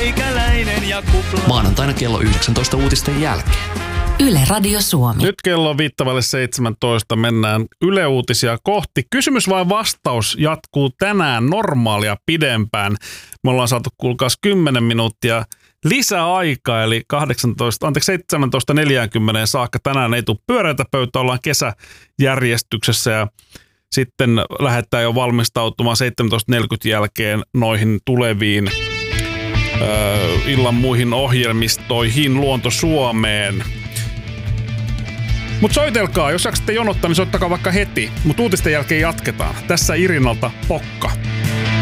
meikäläinen ja kupla. Maanantaina kello 19 uutisten jälkeen. Yle Radio Suomi. Nyt kello on 17 mennään Yle Uutisia kohti. Kysymys vai vastaus jatkuu tänään normaalia pidempään. Me ollaan saatu kuulkaas 10 minuuttia lisäaikaa, eli 17.40 saakka. Tänään ei tule pyöreitä pöytä, ollaan kesäjärjestyksessä ja sitten lähdetään jo valmistautumaan 17.40 jälkeen noihin tuleviin illan muihin ohjelmistoihin Luonto Suomeen. Mutta soitelkaa, jos jaksatte jonottaa, niin soittakaa vaikka heti. Mutta uutisten jälkeen jatketaan. Tässä Irinalta Pokka.